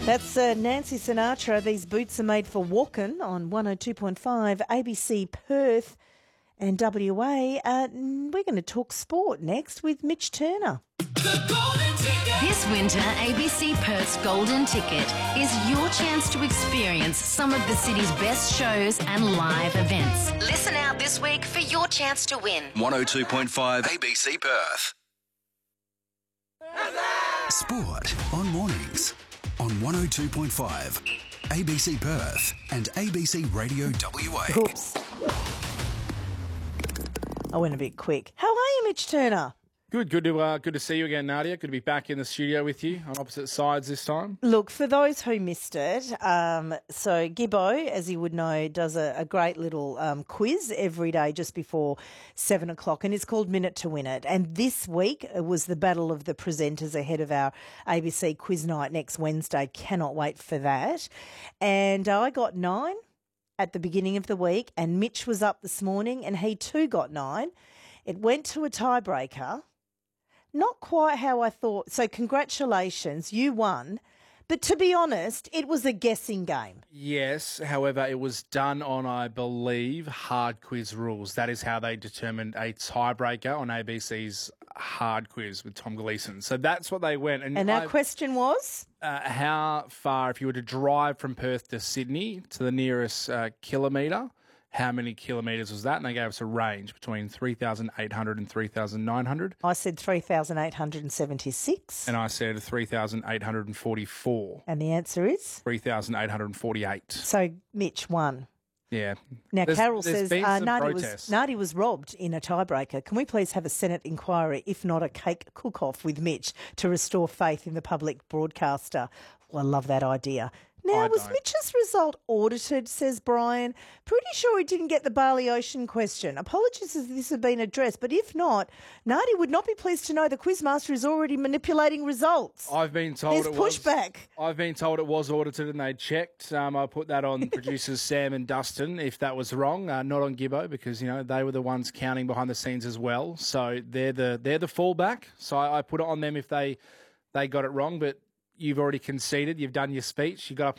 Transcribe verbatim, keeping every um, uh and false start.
That's uh, Nancy Sinatra. These boots are made for walking on one oh two point five A B C Perth and W A. Uh, we're going to talk sport next with Mitch Turner. This winter, A B C Perth's Golden Ticket is your chance to experience some of the city's best shows and live events. Listen out this week for your chance to win. one oh two point five A B C Perth. Sport on mornings on one oh two point five A B C Perth and A B C Radio W A. Oops. I went a bit quick. How are you, Mitch Turner? Good, good to uh, good to see you again, Nadia. Good to be back in the studio with you on opposite sides this time. Look, for those who missed it, um, so Gibbo, as you would know, does a, a great little um, quiz every day just before seven o'clock, and it's called Minute to Win It. And this week it was the battle of the presenters ahead of our A B C quiz night next Wednesday. Cannot wait for that. And I got nine at the beginning of the week, and Mitch was up this morning, and he too got nine. It went to a tiebreaker. Not quite how I thought. So congratulations, you won. But to be honest, it was a guessing game. Yes, however, it was done on, I believe, hard quiz rules. That is how they determined a tiebreaker on A B C's hard quiz with Tom Gleeson. So that's what they went. And, And our I- question was? uh, how far, if you were to drive from Perth to Sydney to the nearest uh, kilometre, how many kilometres was that? And they gave us a range between three thousand eight hundred and three thousand nine hundred. I said three thousand eight hundred seventy-six. And I said three thousand eight hundred forty-four. And the answer is? three thousand eight hundred forty-eight. So Mitch won. Yeah. Now, There's- Carol there's says been uh, some Nardi, was, protests. Nardi was robbed in a tiebreaker. Can we please have a Senate inquiry, if not a cake cook-off with Mitch, to restore faith in the public broadcaster? Well, I love that idea. Now, I was don't. Mitch's result audited, says Brian? Pretty sure he didn't get the Barley Ocean question. Apologies if this had been addressed, but if not, Nardi would not be pleased to know the Quizmaster is already manipulating results. I've been told There's it was. pushback. I've been told it was audited and they checked. Um, I put that on producers Sam and Dustin if that was wrong, uh, not on Gibbo, because you know they were the ones counting behind the scenes as well. So they're the they're the fallback. So I, I put it on them if they they got it wrong, but. You've already conceded. You've done your speech. You got up